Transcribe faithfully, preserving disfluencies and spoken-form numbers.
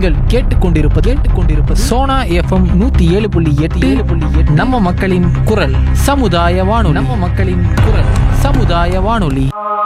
நீங்கள் கேட்டுக்கொண்டிருப்பது கேட்டுக்கொண்டிருப்பது சோனா எஃப்எம் நூத்தி ஏழு புள்ளி எட்டு ஏழு புள்ளி எட்டு நம்ம மக்களின் குரல் சமுதாய வானொலி நம்ம மக்களின் குரல் சமுதாய வானொலி.